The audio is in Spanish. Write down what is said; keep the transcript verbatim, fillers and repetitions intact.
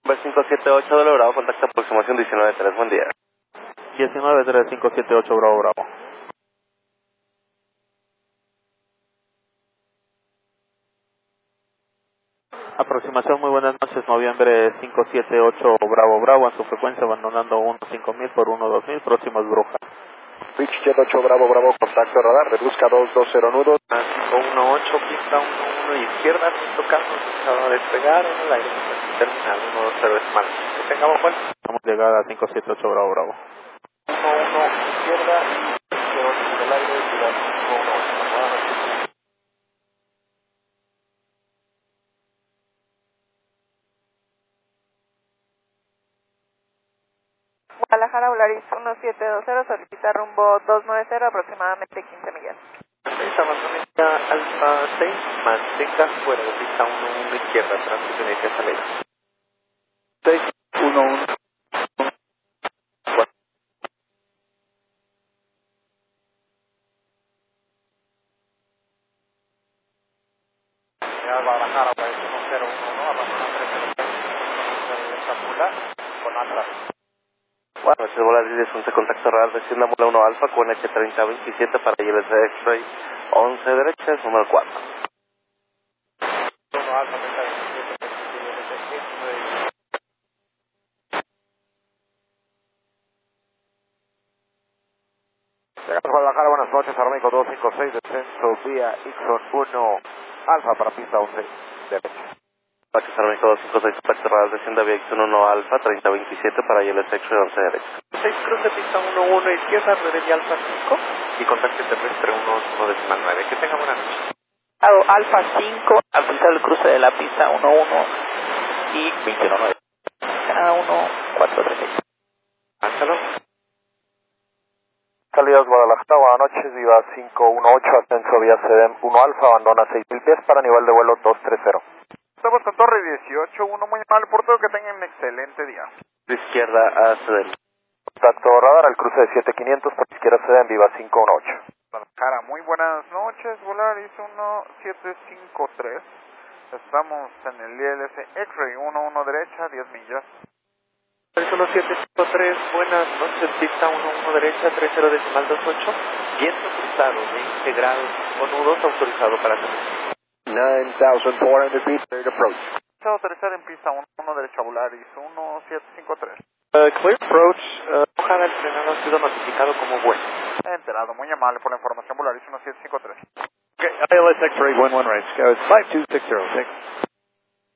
cinco siete ocho de Bravo, contacto aproximación diecinueve tres, buen día. diecinueve tres cinco siete ocho Bravo Bravo. Aproximación, muy buenas noches, noviembre cinco siete ocho Bravo Bravo, en su frecuencia abandonando uno cinco mil por uno dos mil, próximo es Bruja. Beach Jet ocho Bravo Bravo, contacto radar, reduzca dos dos cero nudos. cinco uno ocho, pista uno uno izquierda, tocando, empezado a despegar, en el aire, terminal uno dos cero decimal. Que tengamos buen. Estamos llegada a cinco siete ocho Bravo Bravo. uno uno izquierda, cero en el aire, ciudad cinco uno ocho. Guadalajara, Volaris uno siete dos cero, solicita rumbo dos nueve cero, aproximadamente quince millas. Esta bandoneta Alfa seis, mantenga fuera de pista uno uno izquierda, tránsito en esta salida. seis uno uno. Guadalajara, Volaris uno cero uno, abandona tres con atrás. Buenas noches, Volaris, un contacto radar, descienda Mula uno Alfa con H treinta veintisiete para I L C X-Ray once derecha, es número cuatro. uno Alfa treinta veintisiete, I L C X-Ray. Guadalajara, buenas noches, Aramaico dos cinco seis, descenso vía Ixon uno Alfa para pista once derecha. Paques Aramaico dos cinco seis, contacto radar, descienda vía Ixon uno Alfa treinta veintisiete para I L C X-Ray once derecha. seis cruce pista uno uno izquierda, red Alfa cinco y contacto terrestre uno uno decimal nueve. Que tenga buena noche. Alfa cinco, al cruzar el cruce de la pista uno uno y veintiuno nueve. A uno cuatro tres seis. Hasta luego. Salidas Guadalajara, buenas noches, Viva cinco uno ocho, ascenso vía C D M uno Alfa, abandona seis mil pies para nivel de vuelo dos tres cero. Estamos con Torre dieciocho uno, muy mal por todo, que tengan un excelente día. De izquierda a C D M. Contacto radar al cruce de siete quinientos por izquierda C D M, Viva cinco uno ocho. Guadalajara, muy buenas noches, Volaris uno siete cinco tres. Estamos en el I L C X-Ray uno uno derecha, diez millas. uno siete cinco tres, buenas noches, pista uno uno derecha, tres cero decimal dos ocho, viento cruzado, veinte grados, con nudos autorizado para aterrizar. nine thousand four hundred feet, cleared approach. Se va a aterrizar en pista uno uno derecha, Volaris uno siete cinco tres. Uh, clear approach, uh, Ojada, el frenado ha sido notificado como bueno. Enterado, muy amable por la información, Volaris uno siete cinco tres. Okay, I L S X-Ray one one right, Scout five two six zero, thanks.